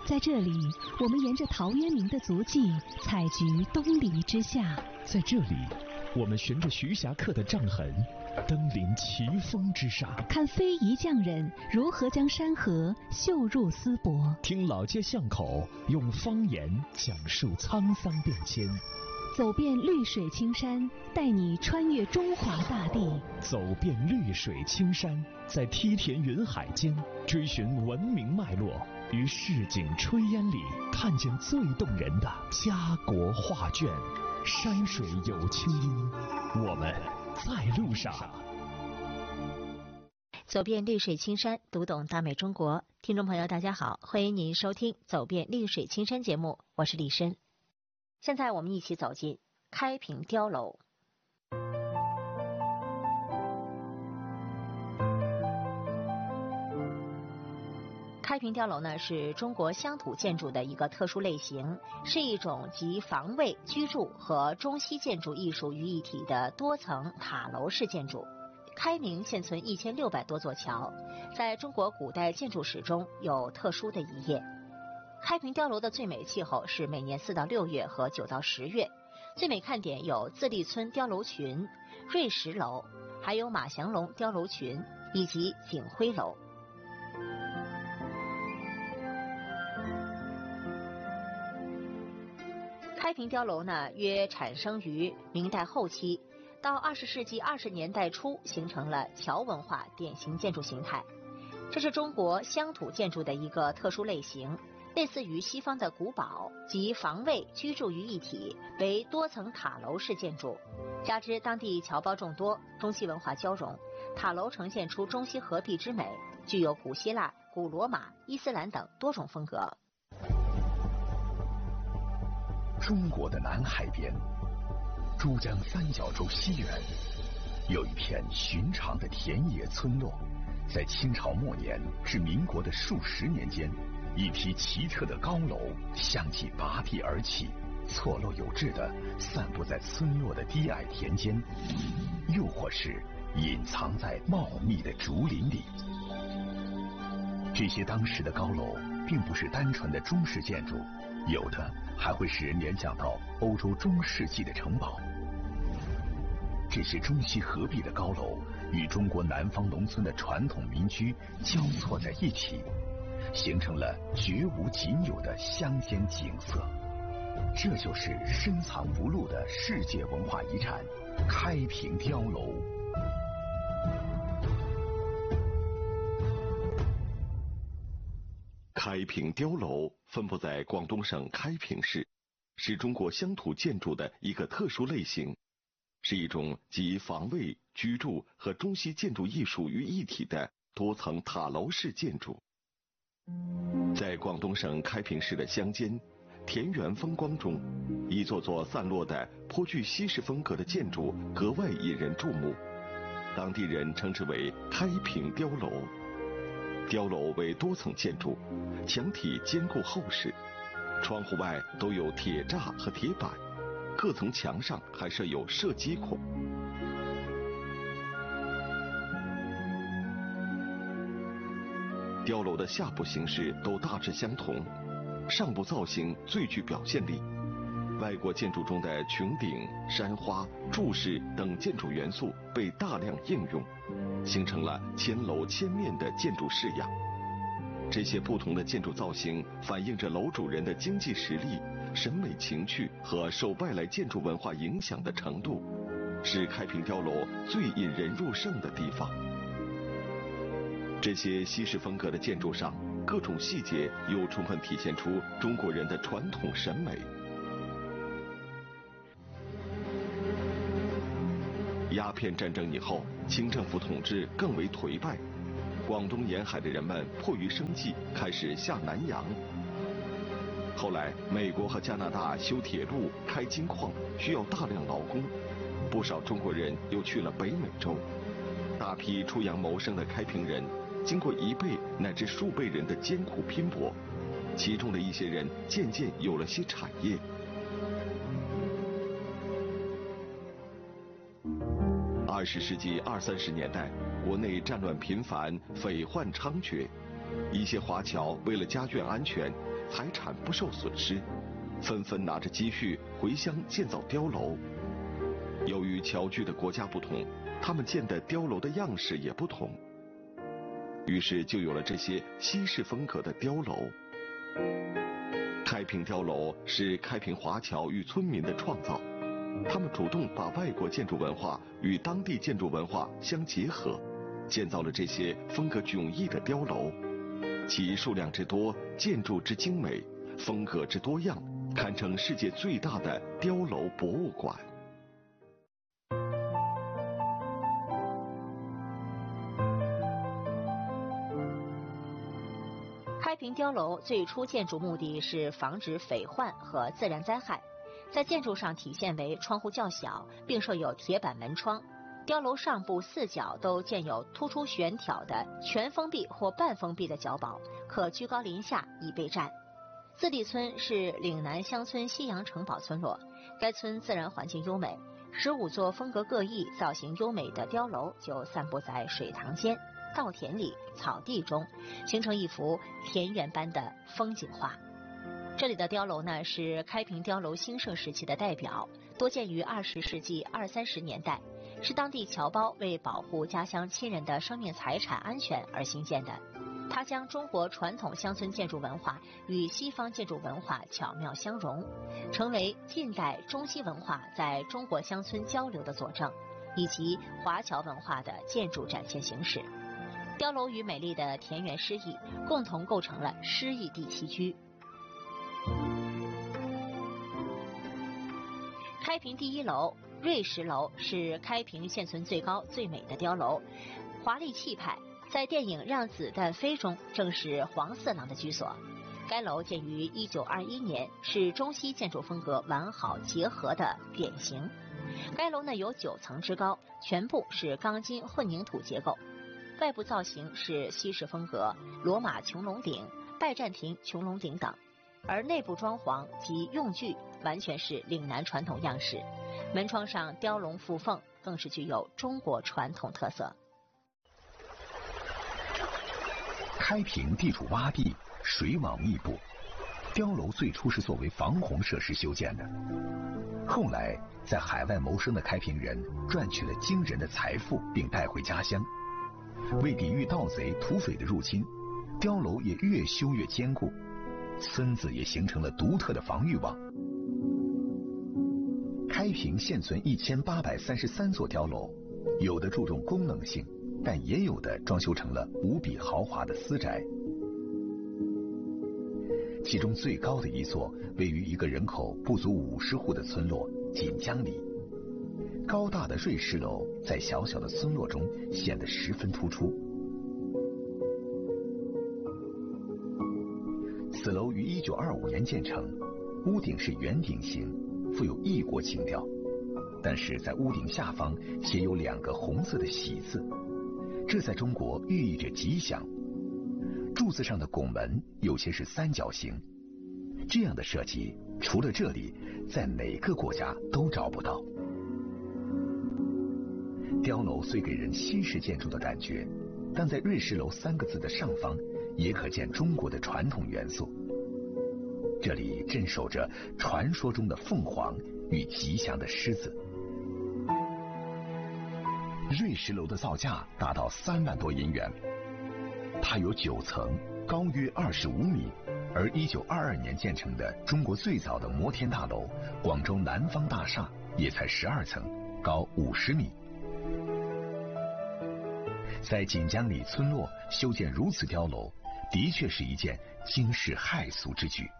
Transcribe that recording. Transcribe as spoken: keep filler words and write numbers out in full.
在这里，我们沿着陶渊明的足迹，采菊东篱之下。 在这里，我们循着徐霞客的杖痕，登临奇峰之上， 看非遗匠人如何将山河绣入丝帛， 听老街巷口用方言讲述沧桑变迁， 走遍绿水青山，带你穿越中华大地。 走遍绿水青山，在梯田云海间追寻文明脉络，于市井炊烟里看见最动人的家国画卷。山水有清音，我们在路上。 走遍绿水青山，读懂大美中国。听众朋友大家好，欢迎您收听走遍绿水青山节目，我是李申。现在我们一起走进开平碉楼。开平碉楼呢，是中国乡土建筑的一个特殊类型，是一种集防卫、居住和中西建筑艺术于一体的多层塔楼式建筑。开明现存一千六百多座桥，在中国古代建筑史中有特殊的一页。开平碉楼的最美气候是每年四到六月和九到十月，最美看点有自立村碉楼群、瑞石楼，还有马祥龙碉楼群以及景辉楼。开平碉楼呢，约产生于明代后期，到二十世纪二十年代初形成了桥文化典型建筑形态。这是中国乡土建筑的一个特殊类型，类似于西方的古堡，集防卫、居住于一体，为多层塔楼式建筑。加之当地侨胞众多，中西文化交融，塔楼呈现出中西合璧之美，具有古希腊、古罗马、伊斯兰等多种风格。 中国的南海边，珠江三角洲西缘，有一片寻常的田野村落。在清朝末年至民国的数十年间，一批奇特的高楼相继拔地而起，错落有致地散布在村落的低矮田间，又或是隐藏在茂密的竹林里。这些当时的高楼并不是单纯的中式建筑，有的还会使人联想到欧洲中世纪的城堡。这些中西合璧的高楼与中国南方农村的传统民居交错在一起，形成了绝无仅有的乡间景色。这就是深藏不露的世界文化遗产开平碉楼。 开平碉楼分布在广东省开平市，是中国乡土建筑的一个特殊类型，是一种集防卫、居住和中西建筑艺术于一体的多层塔楼式建筑。在广东省开平市的乡间，田园风光中，一座座散落的颇具西式风格的建筑格外引人注目，当地人称之为开平碉楼。碉楼为多层建筑，墙体坚固厚实，窗户外都有铁栅和铁板，各层墙上还设有射击孔。碉楼的下部形式都大致相同，上部造型最具表现力。外国建筑中的穹顶、山花、柱式等建筑元素被大量应用，形成了千楼千面的建筑式样。这些不同的建筑造型反映着楼主人的经济实力、审美情趣和受外来建筑文化影响的程度，是开平碉楼最引人入胜的地方。这些西式风格的建筑上，各种细节又充分体现出中国人的传统审美。鸦片战争以后，清政府统治更为颓败，广东沿海的人们迫于生计，开始下南洋。后来，美国和加拿大修铁路、开金矿，需要大量劳工，不少中国人又去了北美洲。大批出洋谋生的开平人，经过一辈乃至数辈人的艰苦拼搏，其中的一些人渐渐有了些产业。二十世纪二三十年代，国内战乱频繁，匪患猖獗，一些华侨为了家眷安全， 财产不受损失，纷纷拿着积蓄回乡建造碉楼。由于侨居的国家不同，他们建的碉楼的样式也不同，于是就有了这些西式风格的碉楼。开平碉楼是开平华侨与村民的创造，他们主动把外国建筑文化与当地建筑文化相结合，建造了这些风格迥异的碉楼，其数量之多，建筑之精美，风格之多样，堪称世界最大的碉楼博物馆。 开平碉楼最初建筑目的是防止匪患和自然灾害，在建筑上体现为窗户较小，并设有铁板门窗。碉楼上部四角都建有突出悬挑的全封闭或半封闭的角堡，可居高临下以备战。自立村是岭南乡村西洋城堡村落，该村自然环境优美，十五座风格各异、造型优美的碉楼就散布在水塘间、稻田里、草地中，形成一幅田园般的风景画。这里的碉楼呢，是开平碉楼兴盛时期的代表，多见于二十世纪二三十年代，是当地侨胞为保护家乡亲人的生命财产安全而兴建的。它将中国传统乡村建筑文化与西方建筑文化巧妙相融，成为近代中西文化在中国乡村交流的佐证，以及华侨文化的建筑展现形式。碉楼与美丽的田园诗意共同构成了诗意地栖居。开平第一楼瑞石楼是开平现存最高最美的碉楼，华丽气派，在电影《让子弹飞》中正是黄四郎的居所。该楼建于一九二一年，是中西建筑风格完好结合的典型。该楼呢有九层之高，全部是钢筋混凝土结构，外部造型是西式风格，罗马穹隆顶、拜占庭穹隆顶等，而内部装潢及用具完全是岭南传统样式，门窗上雕龙附凤，更是具有中国传统特色。 开平地处洼地，水网密布，碉楼最初是作为防洪设施修建的，后来在海外谋生的开平人赚取了惊人的财富，并带回家乡。为抵御盗贼、土匪的入侵，碉楼也越修越坚固，村子也形成了独特的防御网。开平现存一千八百三十三座碉楼，有的注重功能性，但也有的装修成了无比豪华的私宅。其中最高的一座位于一个人口不足五十户的村落锦江里，高大的瑞士楼在小小的村落中显得十分突出。此楼于一九二五年建成，屋顶是圆顶形，富有异国情调，但是在屋顶下方写有两个红色的喜字，这在中国寓意着吉祥。柱子上的拱门有些是三角形，这样的设计除了这里，在哪个国家都找不到。碉楼虽给人西式建筑的感觉，但在瑞士楼三个字的上方也可见中国的传统元素。这里镇守着传说中的凤凰与吉祥的狮子。瑞士楼的造价达到三万多银元，它有九层，高约二十五米，而一九二二年建成的中国最早的摩天大楼广州南方大厦也才十二层，高五十米。在锦江里村落修建如此碉楼，的确是一件惊世骇俗之举。